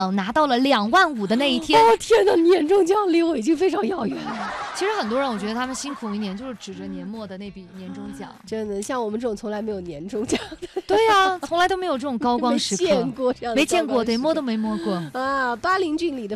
拿到了25000的那一天。 哦天哪，年终奖离我已经非常遥远了。 其实很多人我觉得他们辛苦一年就是指着年末的那笔年终奖。 真的，像我们这种从来没有年终奖的， 对呀，从来都没有这种高光时刻， 没见过这样的， 没见过，对，摸都没摸过啊。巴陵郡里的